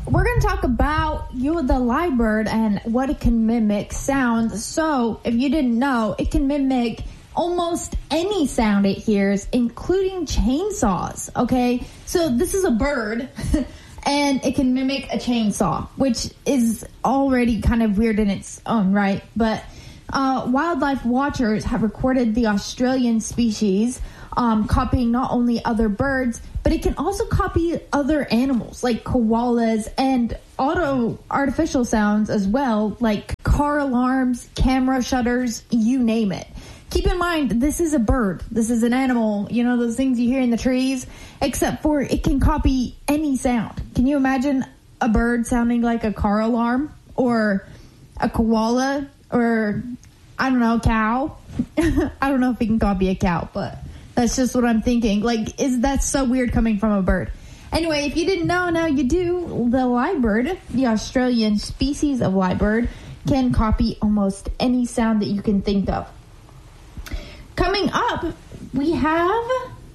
we're going to talk about the lyrebird and what it can mimic sound. So, if you didn't know, it can mimic almost any sound it hears, including chainsaws, okay? So, this is a bird, and it can mimic a chainsaw, which is already kind of weird in its own right. But wildlife watchers have recorded the Australian species copying not only other birds, but it can also copy other animals like koalas and artificial sounds as well, like car alarms, camera shutters, you name it. Keep in mind, this is a bird. This is an animal, you know, those things you hear in the trees, except for it can copy any sound. Can you imagine a bird sounding like a car alarm or a koala or, I don't know, cow? I don't know if it can copy a cow, but that's just what I'm thinking. Like, that's so weird coming from a bird. Anyway, if you didn't know, now you do. The lyrebird, the Australian species of lyrebird, can copy almost any sound that you can think of. Coming up, we have...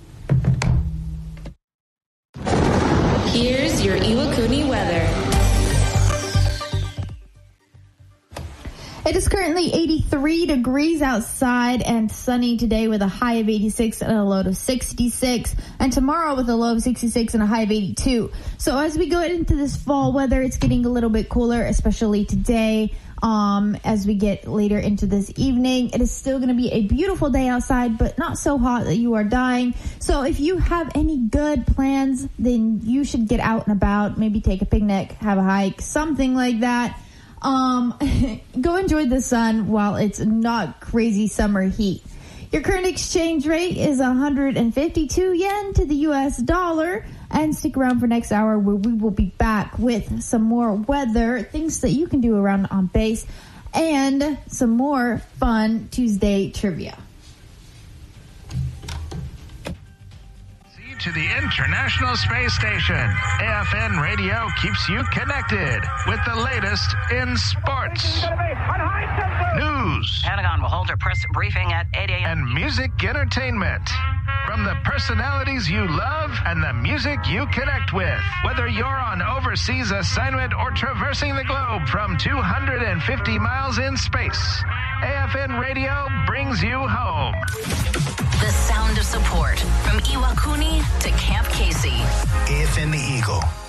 Here's your Iwakuni weather. It is currently 83 degrees outside and sunny today with a high of 86 and a low of 66. And tomorrow with a low of 66 and a high of 82. So as we go into this fall weather, it's getting a little bit cooler, especially today. As we get later into this evening, it is still going to be a beautiful day outside, but not so hot that you are dying. So if you have any good plans, then you should get out and about, maybe take a picnic, have a hike, something like that. Go enjoy the sun while it's not crazy summer heat. Your current exchange rate is 152 yen to the US dollar. And stick around for next hour where we will be back with some more weather, things that you can do around on base, and some more fun Tuesday trivia. To the International Space Station, AFN Radio keeps you connected with the latest in sports, news, Pentagon will hold a press briefing at 8 a.m. and music entertainment. From the personalities you love and the music you connect with. Whether you're on overseas assignment or traversing the globe from 250 miles in space, AFN Radio brings you home. The sound of support from Iwakuni to Camp Casey. AFN The Eagle.